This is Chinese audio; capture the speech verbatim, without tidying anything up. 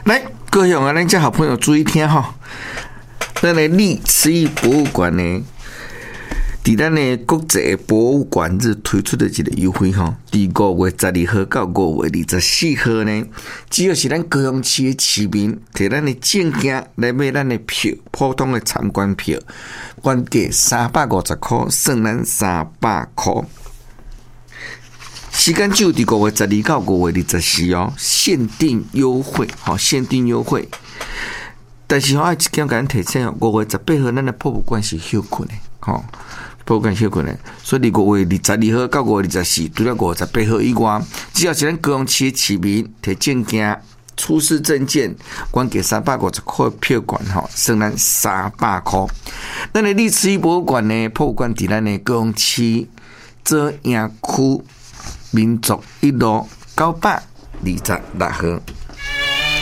来，各位啊，咱家好朋友注意听哈。咱的历慈义博物馆呢，伫咱的国际博物馆日推出的一个优惠哈，伫五月十二号到五月二十四号呢，只要是咱高雄市的市民摕咱的证件来买咱的票，普通的参观票，原价三百五十块，算咱三百块。时间就伫五月十二到五月二十四哦，限定优惠，好，限定优惠。但是我爱一点甲咱提醒哦，五月十八号咱的博物馆是休困的，吼，博物馆休困的，所以五月二十二号到五月二十四，除了五月十八号以外，只要是咱高雄市的市民摕证件、出示证件，原价三百五十块票券吼，算咱三百块。咱的历慈义博物馆呢，博物馆伫咱的高雄市左营区民族一路九百二十六号。